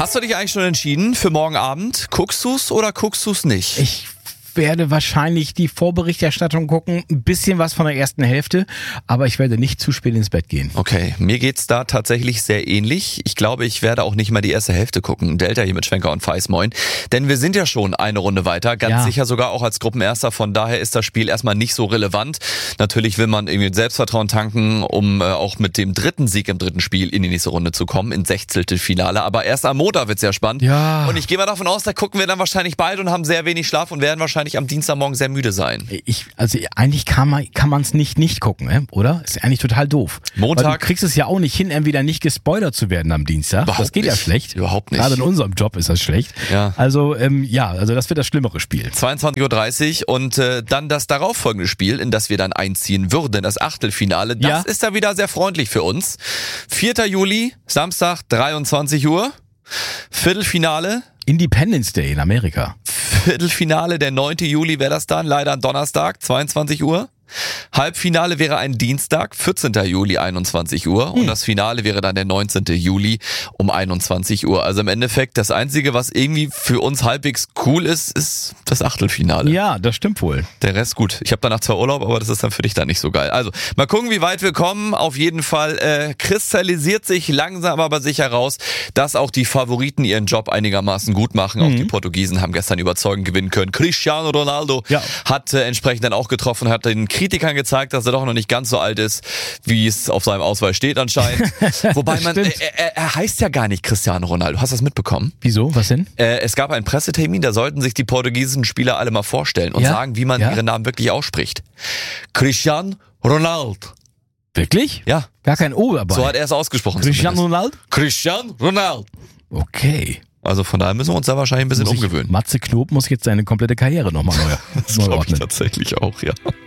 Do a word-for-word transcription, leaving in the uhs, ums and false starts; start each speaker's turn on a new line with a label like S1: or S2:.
S1: Hast du dich eigentlich schon entschieden für morgen Abend? Guckst du's oder guckst du's nicht?
S2: Ich werde wahrscheinlich die Vorberichterstattung gucken, ein bisschen was von der ersten Hälfte, aber ich werde nicht zu spät ins Bett gehen.
S1: Okay, mir geht's da tatsächlich sehr ähnlich. Ich glaube, ich werde auch nicht mal die erste Hälfte gucken. Delta hier mit Schwenker und Feis, moin. Denn wir sind ja schon eine Runde weiter, ganz
S2: ja.
S1: sicher sogar auch als Gruppenerster. Von daher ist das Spiel erstmal nicht so relevant. Natürlich will man irgendwie Selbstvertrauen tanken, um äh, auch mit dem dritten Sieg im dritten Spiel in die nächste Runde zu kommen, ins Sechzehntelfinale. Aber erst am Montag wird's ja spannend.
S2: Ja.
S1: Und ich gehe mal davon aus, da gucken wir dann wahrscheinlich beide und haben sehr wenig Schlaf und werden wahrscheinlich am Dienstagmorgen sehr müde sein.
S2: Ich, also eigentlich kann man kann man es nicht nicht gucken, äh, oder? Ist eigentlich total doof.
S1: Montag.
S2: Weil du kriegst es ja auch nicht hin, entweder nicht gespoilert zu werden am Dienstag.
S1: Überhaupt
S2: das geht
S1: nicht.
S2: ja schlecht.
S1: Überhaupt nicht.
S2: Gerade in unserem Job ist das schlecht.
S1: Ja.
S2: Also ähm, ja, also das wird das schlimmere Spiel.
S1: zweiundzwanzig Uhr dreißig und äh, dann das darauffolgende Spiel, in das wir dann einziehen würden, das Achtelfinale. Das
S2: Ja.
S1: ist da wieder sehr freundlich für uns. vierter Juli, Samstag, dreiundzwanzig Uhr. Viertelfinale.
S2: Independence Day in Amerika.
S1: Viertelfinale, der neunte Juli wäre das dann, leider ein Donnerstag, zweiundzwanzig Uhr. Halbfinale wäre ein Dienstag, vierzehnter Juli, einundzwanzig Uhr. Und
S2: Hm.
S1: das Finale wäre dann der neunzehnten Juli um einundzwanzig Uhr. Also im Endeffekt, das Einzige, was irgendwie für uns halbwegs cool ist, ist das Achtelfinale.
S2: Ja, das stimmt wohl.
S1: Der Rest gut. Ich habe danach zwar Urlaub, aber das ist dann für dich dann nicht so geil. Also, mal gucken, wie weit wir kommen. Auf jeden Fall äh, kristallisiert sich langsam aber sicher raus, dass auch die Favoriten ihren Job einigermaßen gut machen. Auch die Portugiesen haben gestern überzeugend gewinnen können. Cristiano Ronaldo
S2: Ja.
S1: hat äh, entsprechend dann auch getroffen, hat den Kritikern gezeigt, dass er doch noch nicht ganz so alt ist, wie es auf seinem Ausweis steht anscheinend. Wobei man, äh, er, er heißt ja gar nicht Cristiano Ronaldo. Hast du das mitbekommen?
S2: Wieso? Was denn?
S1: Äh, es gab einen Pressetermin, da sollten sich die portugiesischen Spieler alle mal vorstellen und
S2: Ja?
S1: sagen, wie man
S2: Ja?
S1: ihren Namen wirklich ausspricht. Cristiano Ronaldo.
S2: Wirklich?
S1: Ja,
S2: Gar kein O dabei.
S1: so hat er es ausgesprochen.
S2: Cristiano
S1: zumindest.
S2: Ronaldo?
S1: Cristiano Ronaldo.
S2: Okay.
S1: Also von daher müssen wir uns da wahrscheinlich ein bisschen
S2: Muss ich-
S1: umgewöhnen.
S2: Matze Knob muss jetzt seine komplette Karriere nochmal neu,
S1: Das
S2: neu
S1: glaube ich
S2: ordnen.
S1: tatsächlich auch, ja.